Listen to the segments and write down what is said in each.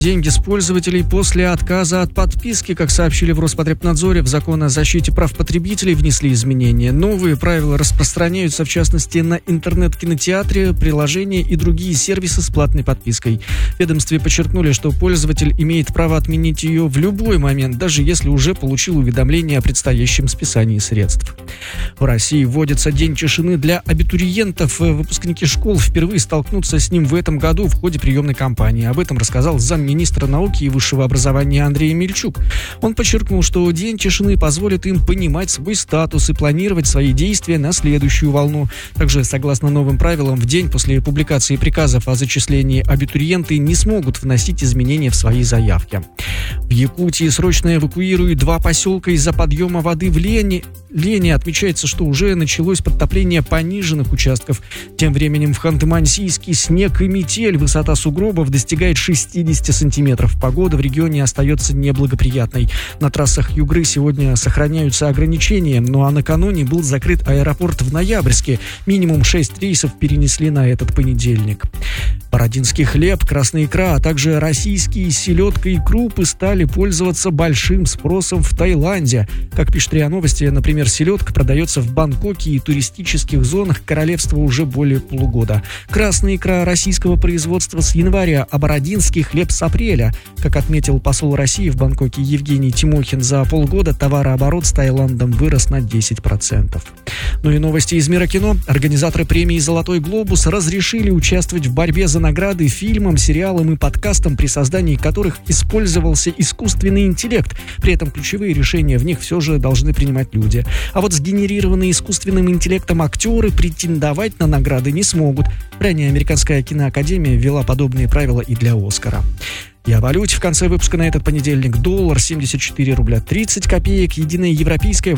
Деньги с пользователей после отказа от подписки. Как сообщили в Роспотребнадзоре, в закон о защите прав потребителей внесли изменения. Новые правила распространяются, в частности, на интернет-кинотеатры, приложения и другие сервисы с платной подпиской. В ведомстве подчеркнули, что пользователь имеет право отменить ее в любой момент, даже если уже получил уведомление о предстоящем списании средств. В России вводится День тишины для абитуриентов. Выпускники школ впервые столкнутся с ним в этом году в ходе приемной кампании. Об этом рассказал замминистра науки и высшего образования Андрей Мельчук. Он подчеркнул, что День тишины позволит им понимать свой статус и планировать свои действия на следующую волну. Также, согласно новым правилам, в день после публикации приказов о зачислении абитуриенты не смогут вносить изменения в свои заявки. В Якутии срочно эвакуируют 2 поселка из-за подъема воды в Лени. Отмечается, что уже началось подтопление пониженных участков. Тем временем в Ханты-Мансийске снег и метель. Высота сугробов достигает 60 сантиметров. Погода в регионе остается неблагоприятной. На трассах Югры сегодня сохраняются ограничения, ну а накануне был закрыт аэропорт в Ноябрьске. Минимум 6 рейсов перенесли на этот понедельник. Бородинский хлеб, красная икра, а также российские селедка и крупы стали пользоваться большим спросом в Таиланде. Как пишет РИА Новости, например, селедка продается в Бангкоке и туристических зонах королевства уже более полугода. Красная икра российского производства с января, а бородинский хлеб с апреля. Как отметил посол России в Бангкоке Евгений Тимохин, за полгода товарооборот с Таиландом вырос на 10%. Ну и новости из мира кино. Организаторы премии «Золотой глобус» разрешили участвовать в борьбе за награды фильмам, сериалам и подкастам, при создании которых использовался искусственный интеллект. При этом ключевые решения в них все же должны принимать люди. А вот сгенерированные искусственным интеллектом актеры претендовать на награды не смогут. Ранее Американская киноакадемия ввела подобные правила и для «Оскара». И о валюте в конце выпуска на этот понедельник. Доллар 74 рубля 30 копеек, единая европейская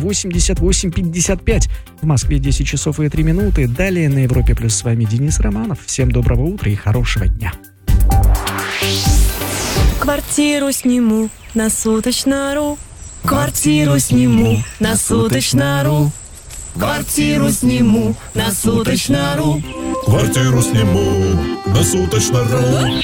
88,55. В Москве 10 часов и 3 минуты. Далее на Европе Плюс с вами Денис Романов. Всем доброго утра и хорошего дня. Квартиру сниму на суточно.ру. Квартиру сниму на суточно.ру. Квартиру сниму на суточно.ру. Квартиру сниму на суточно.ру.